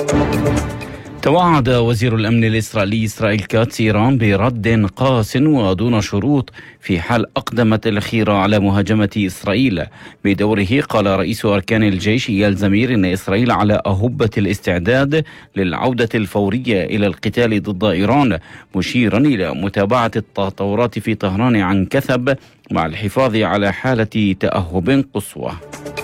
توعد وزير الأمن الإسرائيلي إسرائيل كاتس إيران برد قاس ودون شروط في حال أقدمت الأخيرة على مهاجمة إسرائيل. بدوره قال رئيس أركان الجيش إيال زمير إن إسرائيل على أهبة الاستعداد للعودة الفورية إلى القتال ضد إيران، مشيرا إلى متابعة التطورات في طهران عن كثب مع الحفاظ على حالة تأهب قصوى.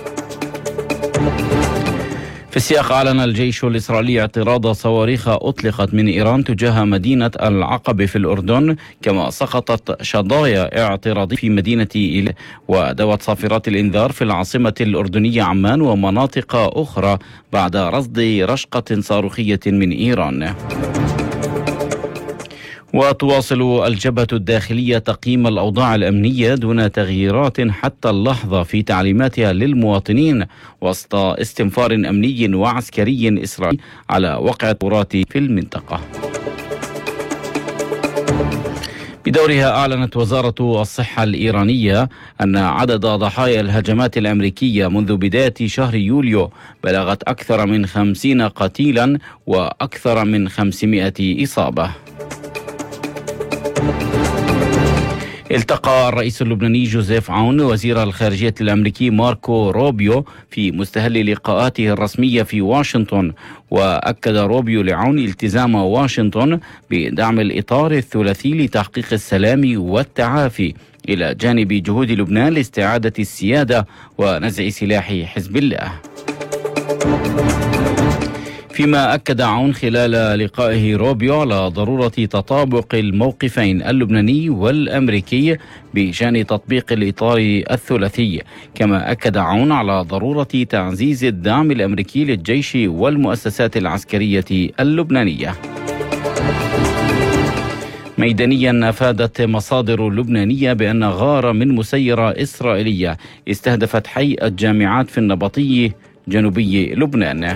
في السياق أعلن الجيش الإسرائيلي اعتراض صواريخ أطلقت من إيران تجاه مدينة العقبة في الأردن، كما سقطت شظايا اعتراضية في مدينة إيل ودوت صافرات الإنذار في العاصمة الأردنية عمان ومناطق أخرى بعد رصد رشقة صاروخية من إيران. وتواصل الجبهة الداخلية تقييم الأوضاع الأمنية دون تغييرات حتى اللحظة في تعليماتها للمواطنين وسط استنفار أمني وعسكري إسرائيلي على وقع التطورات في المنطقة. بدورها أعلنت وزارة الصحة الإيرانية أن عدد ضحايا الهجمات الأمريكية منذ بداية شهر يوليو بلغت أكثر من 50 قتيلا وأكثر من 500 إصابة. التقى الرئيس اللبناني جوزيف عون وزير الخارجية الأمريكي ماركو روبيو في مستهل لقاءاته الرسمية في واشنطن، وأكد روبيو لعون التزام واشنطن بدعم الإطار الثلاثي لتحقيق السلام والتعافي إلى جانب جهود لبنان لاستعادة السيادة ونزع سلاح حزب الله. فيما أكد عون خلال لقائه روبيو على ضرورة تطابق الموقفين اللبناني والأمريكي بشأن تطبيق الإطار الثلاثي، كما أكد عون على ضرورة تعزيز الدعم الأمريكي للجيش والمؤسسات العسكرية اللبنانية. ميدانيا أفادت مصادر لبنانية بأن غارة من مسيرة إسرائيلية استهدفت حي الجامعات في النبطية جنوبي لبنان.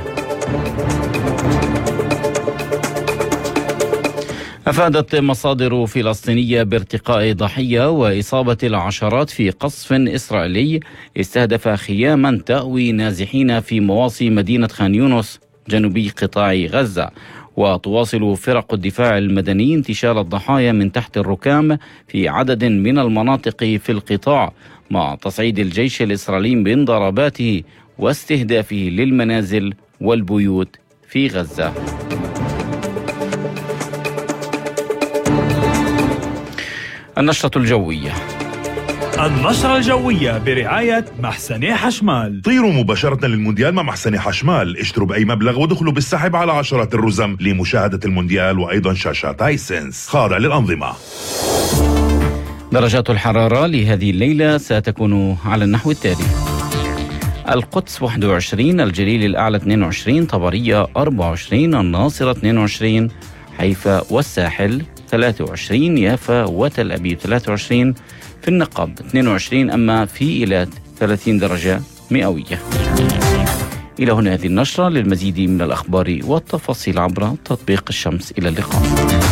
أفادت مصادر فلسطينية بارتقاء ضحية وإصابة العشرات في قصف إسرائيلي استهدف خياما تأوي نازحين في مواصي مدينة خان يونس جنوبي قطاع غزة. وتواصل فرق الدفاع المدني انتشال الضحايا من تحت الركام في عدد من المناطق في القطاع، مع تصعيد الجيش الإسرائيلي من ضرباته واستهدافه للمنازل والبيوت في غزة. النشرة الجوية. النشرة الجوية برعاية محسني حشمال. طيروا مباشرة للمونديال مع محسني حشمال، اشتروا بأي مبلغ ودخلوا بالسحب على عشرات الرزم لمشاهدة المونديال وأيضا شاشات هايسنس خاضع للأنظمة. درجات الحرارة لهذه الليلة ستكون على النحو التالي: القدس 21، الجليل الأعلى 22، طبرية 24، الناصرة 22، حيفا والساحل 23، يافا وتل أبيب 23، في النقب 22، أما في إيلات 30 درجة مئوية. إلى هنا هذه النشرة. للمزيد من الأخبار والتفاصيل عبر تطبيق الشمس. إلى اللقاء.